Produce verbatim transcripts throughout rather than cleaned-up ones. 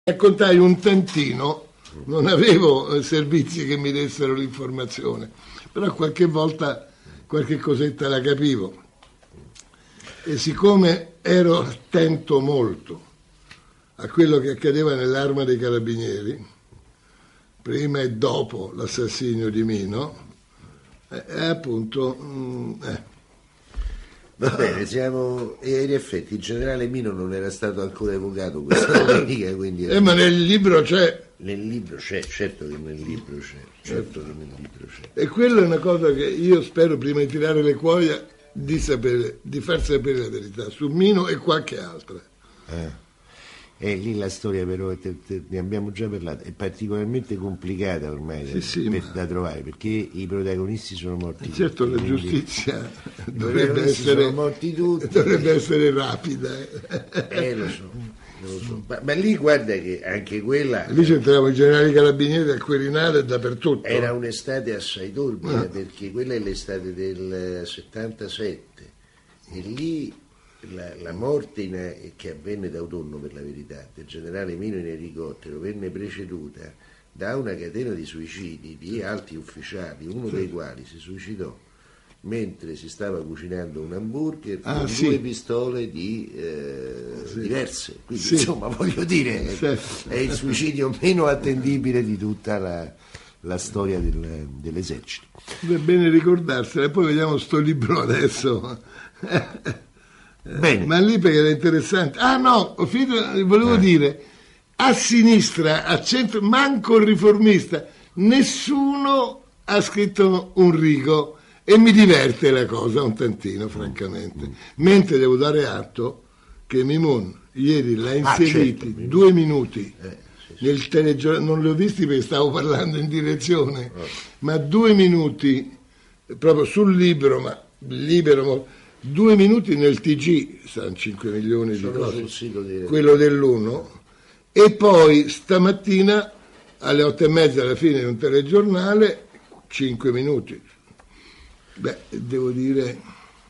Raccontai un tantino, non avevo servizi che mi dessero l'informazione, però qualche volta qualche cosetta la capivo, e siccome ero attento molto a quello che accadeva nell'Arma dei Carabinieri prima e dopo l'assassinio di Mino, eh, appunto mh, eh. Va bene, siamo. E in effetti il generale Mino non era stato ancora evocato questa domenica, quindi. Eh, ma nel libro c'è. Nel libro c'è, certo che nel libro c'è, certo che nel libro c'è. E quella è una cosa che io spero, prima di tirare le cuoia, di sapere, di far sapere la verità su Mino e qualche altra. Eh. E lì la storia però, te, te, ne abbiamo già parlato, è particolarmente complicata ormai sì, da, sì, per, ma... da trovare, perché i protagonisti sono morti tutti. Certo, la giustizia dovrebbe essere, sono morti tutti. Dovrebbe essere rapida. Eh, lo so, lo so. Ma, ma lì guarda che anche quella... Lì c'entravamo i generali carabinieri al Quirinale dappertutto. Era un'estate assai torbida, ah. perché quella è l'estate del settantasette, e lì... La, la morte in, che avvenne d'autunno, per la verità, del generale Mino in elicottero venne preceduta da una catena di suicidi di alti ufficiali, uno dei quali si suicidò mentre si stava cucinando un hamburger ah, con sì. due pistole di, eh, sì. diverse. Quindi sì. insomma, voglio dire, sì. è il suicidio meno attendibile di tutta la, la storia del, dell'esercito. È bene ricordarsela, e poi vediamo sto libro adesso. Bene. Ma lì perché era interessante. Ah no, ho finito, volevo eh. dire, a sinistra, a centro, manco il riformista, nessuno ha scritto un rigo, e mi diverte la cosa un tantino, francamente. Mm. Mentre devo dare atto che Mimoun ieri l'ha inseriti ah, certo, due minuti eh, sì, sì. nel telegiornale, non li ho visti perché stavo parlando in direzione, oh. ma due minuti proprio sul libro, ma libero... Due minuti nel T G, saranno cinque milioni di cose, di... quello dell'uno, e poi stamattina alle otto e mezza alla fine di un telegiornale, cinque minuti. Beh, devo dire,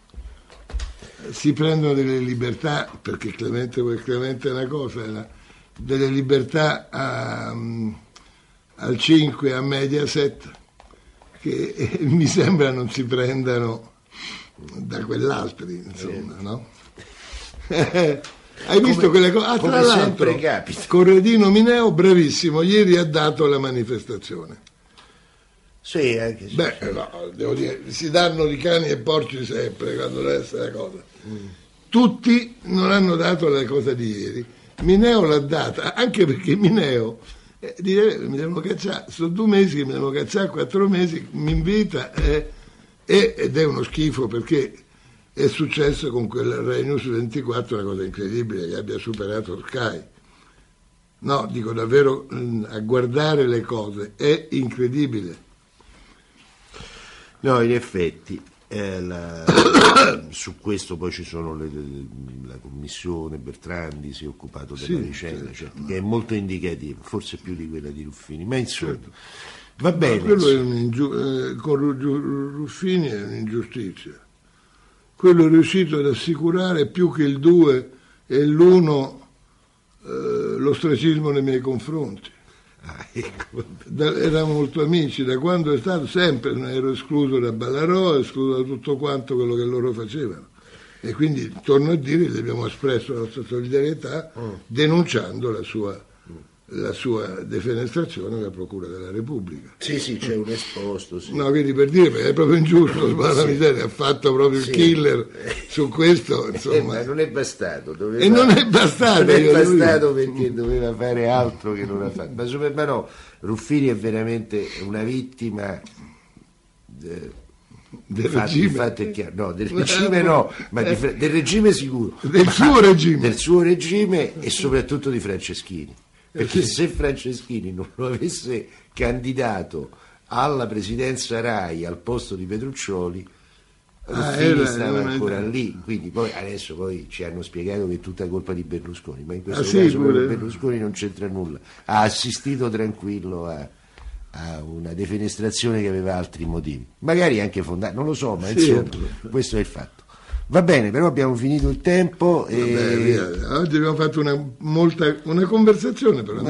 si prendono delle libertà, perché Clemente, Clemente è una cosa, era delle libertà a, al cinque, a Mediaset, che eh, mi sembra non si prendano da quell'altri, insomma, eh. no? Hai visto come, quelle cose? Ah, tra l'altro, Corradino Mineo, bravissimo, ieri ha dato la manifestazione. Sì, anche sì. Beh, no, devo dire, si danno di cani e porci sempre quando deve essere la cosa. Mm. Tutti non hanno dato la cosa di ieri. Mineo l'ha data, anche perché Mineo eh, dire, mi devono cacciare, sono due mesi che mi devono cacciare, quattro mesi, mi invita... Eh, ed è uno schifo, perché è successo con quel Rai News ventiquattro una cosa incredibile, che abbia superato Sky. No, dico davvero, a guardare le cose è incredibile. No, in effetti eh, la, su questo poi ci sono le, le, la commissione Bertrandi si è occupato della sì, vicenda, certo, certo, che è molto indicativa, forse più di quella di Ruffini, ma insomma certo. Va bene. No, quello è un'ingiu- eh, con Ruffini è un'ingiustizia. Quello è riuscito ad assicurare più che il due e l'uno eh, l'ostracismo nei miei confronti. Ah, ecco. Da, eravamo molto amici, da quando è stato sempre, ero escluso da Ballarò, escluso da tutto quanto quello che loro facevano. E quindi, torno a dire, gli abbiamo espresso la nostra solidarietà oh. denunciando la sua... la sua defenestrazione alla Procura della Repubblica. Sì, sì, c'è un esposto. Sì. No, quindi per dire, è proprio ingiusto, ma la miseria ha fatto proprio sì. il killer su questo, insomma. Eh, ma non è bastato. Doveva... E non è bastato. Non è bastato perché doveva fare altro che non ha fatto. Ma, super, ma no, Ruffini è veramente una vittima... De... Del Infatti, regime infatti è chiaro. No, del regime no, ma di, del regime sicuro. Del suo regime. Del suo regime e soprattutto di Franceschini. Perché se Franceschini non lo avesse candidato alla presidenza Rai al posto di Petruccioli, Ruffini ah, stava ancora era. lì. Quindi poi adesso poi ci hanno spiegato che è tutta colpa di Berlusconi, ma in questo ah, caso sì, Berlusconi non c'entra nulla. Ha assistito tranquillo a, a una defenestrazione che aveva altri motivi, magari anche fondati, non lo so, ma sì, insomma, questo è il fatto. Va bene, però abbiamo finito il tempo. Vabbè, e... via. Oggi abbiamo fatto una, molta, una conversazione però.